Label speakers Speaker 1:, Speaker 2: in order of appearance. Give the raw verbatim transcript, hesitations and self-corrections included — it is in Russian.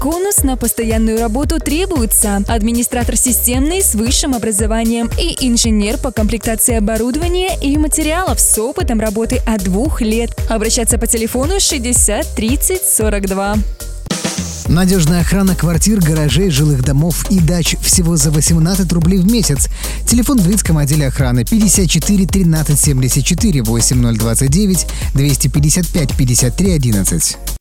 Speaker 1: Конус на постоянную работу требуется администратор системный с высшим образованием и инженер по комплектации оборудования и материалов с опытом работы от двух лет. Обращаться по телефону шестьдесят тридцать сорок два.
Speaker 2: Надежная охрана квартир, гаражей, жилых домов и дач всего за восемнадцать рублей в месяц. Телефон в Лидском отделе охраны пятьдесят четыре тринадцать семьдесят четыре восемь ноль двадцать девять двести пятьдесят пять пятьдесят три одиннадцать.